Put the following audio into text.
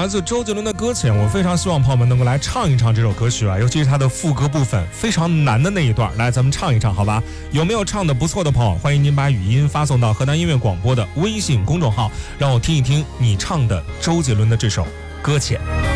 来自周杰伦的《搁浅》，我非常希望朋友们能够来唱一唱这首歌曲啊，尤其是它的副歌部分非常难的那一段，来咱们唱一唱好吧？有没有唱的不错的朋友，欢迎您把语音发送到河南音乐广播的微信公众号，让我听一听你唱的周杰伦的这首《搁浅》。